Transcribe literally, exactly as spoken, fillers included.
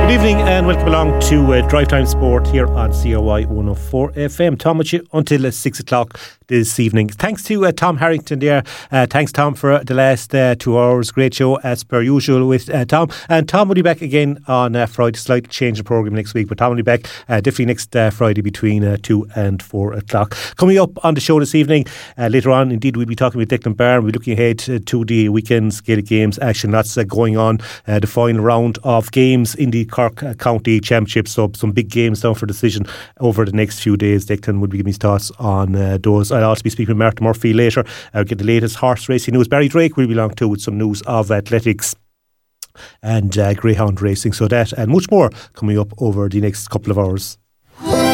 Good evening and welcome along to uh, Drive Time Sport here on C O I one oh four F M. Tom with you until uh, six o'clock this evening. Thanks to uh, Tom Harrington there. Uh, thanks, Tom, for the last uh, two hours. Great show as per usual with uh, Tom. And Tom will be back again on uh, Friday. Slight change of programme next week, but Tom will be back uh, definitely next uh, Friday between uh, two and four o'clock. Coming up on the show this evening, uh, later on, indeed, we'll be talking with Declan Barr. We'll be looking ahead uh, to the weekend's Gaelic Games action that's uh, going on. Uh, the final round of games in the Cork uh, County Championship. So some big games down for decision over the next few days. Declan will be giving his thoughts on uh, those. I'll also be speaking with Martin Murphy later. I'll get the latest horse racing news. Barry Drake will be along too with some news of athletics and uh, greyhound racing. So that and much more coming up over the next couple of hours.